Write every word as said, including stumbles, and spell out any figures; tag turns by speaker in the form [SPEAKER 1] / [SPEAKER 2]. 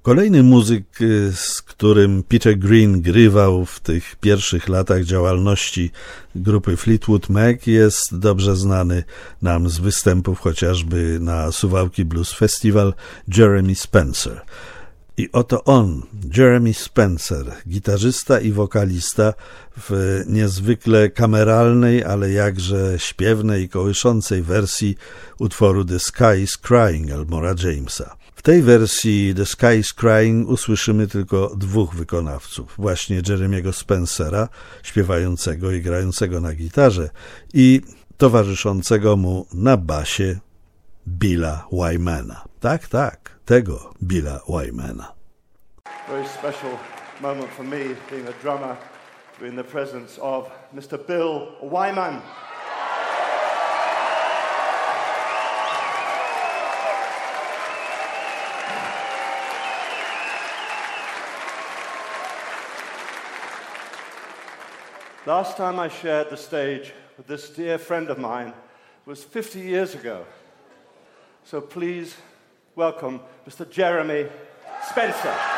[SPEAKER 1] Kolejny muzyk, z którym Peter Green grywał w tych pierwszych latach działalności grupy Fleetwood Mac, jest dobrze znany nam z występów chociażby na Suwałki Blues Festival, Jeremy Spencer. I oto on, Jeremy Spencer, gitarzysta i wokalista w niezwykle kameralnej, ale jakże śpiewnej i kołyszącej wersji utworu The Sky is Crying Elmora Jamesa. W tej wersji The Sky is Crying usłyszymy tylko dwóch wykonawców. Właśnie Jeremiego Spencera, śpiewającego i grającego na gitarze, i towarzyszącego mu na basie Billa Wymana. Tak, tak, tego Billa Wymana.
[SPEAKER 2] Very special moment for me, being a drummer, to be in the presence of Mister Bill Wyman. Last time I shared the stage with this dear friend of mine was fifty years ago. So please welcome Mister Jeremy Spencer.